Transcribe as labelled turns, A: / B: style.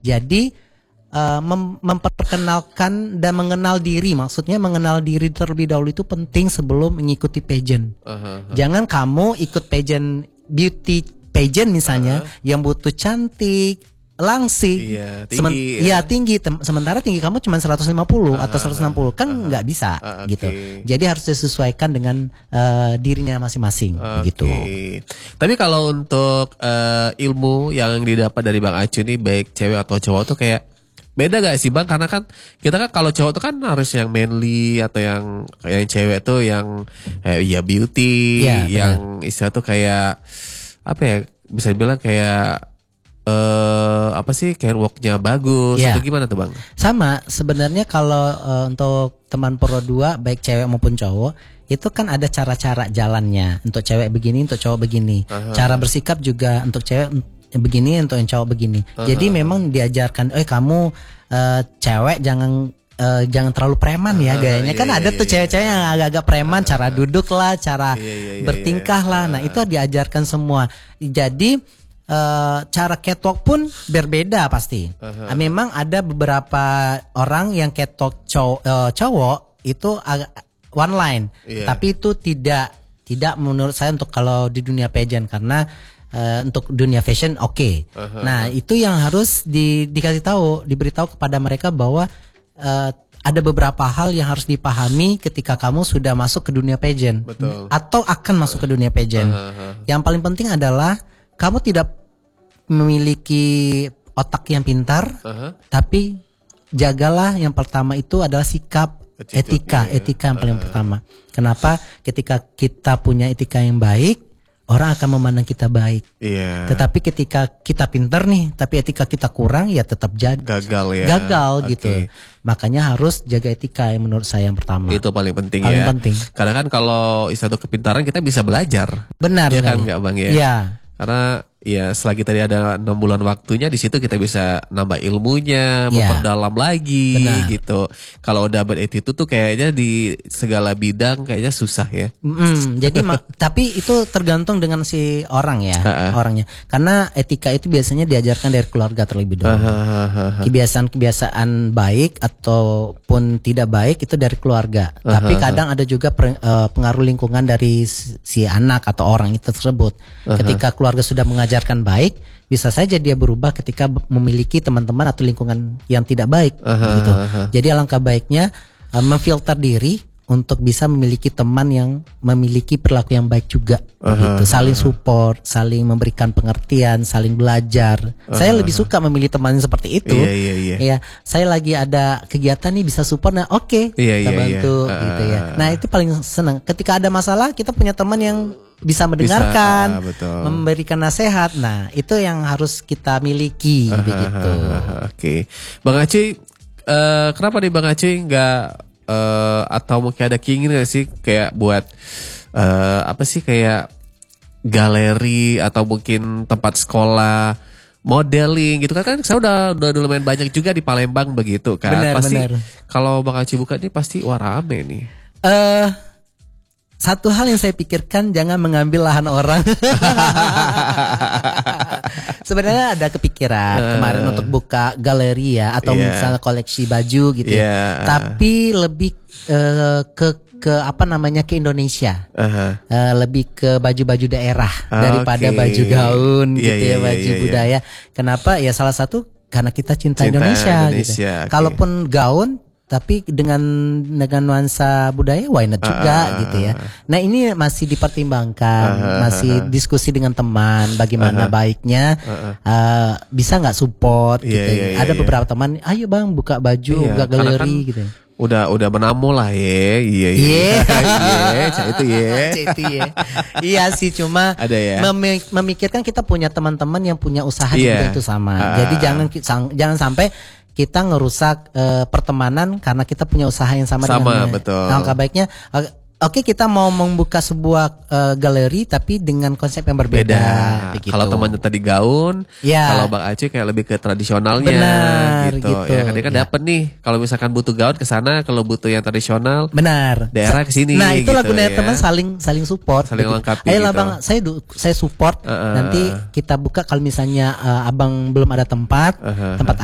A: Jadi memperkenalkan dan mengenal diri, maksudnya mengenal diri terlebih dahulu itu penting sebelum mengikuti pageant. Jangan kamu ikut pageant, beauty pageant misalnya, yang butuh cantik, langsing, tinggi. Sementara tinggi kamu cuma 150 atau 160 kan nggak bisa gitu. Jadi harus disesuaikan dengan dirinya masing-masing gitu.
B: Tapi kalau untuk ilmu yang didapat dari Bang Acu nih, baik cewek atau cowok tuh kayak beda gak sih Bang? Karena kan kita kan kalau cowok tuh kan harus yang manly, atau yang cewek tuh yang beauty, yang istilah tuh kayak apa ya, bisa dibilang kayak apa sih, kayak worknya bagus atau gimana tuh Bang?
A: Sama sebenarnya kalau untuk teman Pro 2 baik cewek maupun cowok itu kan ada cara-cara jalannya. Untuk cewek begini, untuk cowok begini. Cara bersikap juga untuk cewek begini, untuk yang cowok begini. Jadi memang diajarkan, kamu cewek jangan terlalu preman ya gayanya. Kan ada tuh cewek-cewek yang agak-agak preman, cara duduk lah, cara bertingkah lah. Nah itu diajarkan semua. Jadi cara catwalk pun berbeda pasti. Memang ada beberapa orang yang catwalk cowok itu one line, tapi itu tidak menurut saya untuk kalau di dunia pageant, karena untuk dunia fashion Nah itu yang harus diberitahu kepada mereka bahwa ada beberapa hal yang harus dipahami ketika kamu sudah masuk ke dunia pageant. Atau akan masuk ke dunia pageant. Yang paling penting adalah kamu tidak memiliki otak yang pintar, tapi jagalah yang pertama itu adalah sikap, etika yang paling pertama. Kenapa? Ketika kita punya etika yang baik, orang akan memandang kita baik. Tetapi ketika kita pintar nih, tapi etika kita kurang, ya tetap gagal gitu. Makanya harus jaga etika yang menurut saya yang pertama.
B: Itu paling penting penting. Karena kan kalau istilah kepintaran kita bisa belajar.
A: Benar
B: kan nggak Bang ya?
A: Iya.
B: Karena selagi tadi ada 6 bulan waktunya, di situ kita bisa nambah ilmunya, memperdalam lagi gitu. Kalau udah berattitude tuh kayaknya di segala bidang kayaknya susah ya.
A: Jadi tapi itu tergantung dengan si orang ya, orangnya. Karena etika itu biasanya diajarkan dari keluarga terlebih dahulu. Kebiasaan baik ataupun tidak baik itu dari keluarga. Tapi kadang ada juga pengaruh lingkungan dari si anak atau orang itu tersebut. Ketika keluarga sudah mengajarkan baik, bisa saja dia berubah ketika memiliki teman-teman atau lingkungan yang tidak baik gitu. Jadi alangkah baiknya memfilter diri untuk bisa memiliki teman yang memiliki perilaku yang baik juga gitu. Saling support, saling memberikan pengertian, saling belajar. Saya lebih suka memilih teman seperti itu. Ya, saya lagi ada kegiatan nih bisa support, nah kita bantu gitu ya. Nah, itu paling senang. Ketika ada masalah, kita punya teman yang bisa mendengarkan, memberikan nasihat. Nah, itu yang harus kita miliki begitu.
B: Bang Aci, kenapa nih Bang Aci nggak atau mungkin ada keinginan sih kayak buat kayak galeri atau mungkin tempat sekolah modeling gitu kan saya udah lumayan banyak juga di Palembang begitu kan. Pasti kalau Bang Aci buka nih pasti rame nih.
A: Satu hal yang saya pikirkan, jangan mengambil lahan orang. Sebenarnya ada kepikiran kemarin untuk buka galeri ya, atau misalnya koleksi baju gitu ya. Tapi lebih ke Indonesia. Lebih ke baju-baju daerah daripada baju gaun gitu ya, baju budaya. Kenapa? Ya salah satu karena kita cinta Indonesia gitu. Kalaupun gaun tapi dengan nuansa budaya, why not juga gitu ya. Nah ini masih dipertimbangkan, masih diskusi dengan teman bagaimana baiknya bisa nggak support gitu. Ada beberapa teman, ayo Bang buka baju, buka galeri kan, gitu.
B: Udah menamu lah
A: Iya sih, cuma
B: ada ya?
A: memikirkan kita punya teman-teman yang punya usaha juga itu sama. Jadi jangan sampai kita ngerusak pertemanan karena kita punya usaha yang sama dengan
B: betul.
A: Langkah baiknya kita mau membuka sebuah galeri tapi dengan konsep yang berbeda.
B: Kalau temannya tadi gaun, kalau Bang Aci kayak lebih ke tradisionalnya gitu. Ya kan dapet nih. Kalau misalkan butuh gaun ke sana, kalau butuh yang tradisional, daerah ke sini.
A: Nah, itu
B: gitu,
A: gunanya teman saling support.
B: Saling lengkapi.
A: Ayolah Bang, saya support. Nanti kita buka kalau misalnya Abang belum ada tempat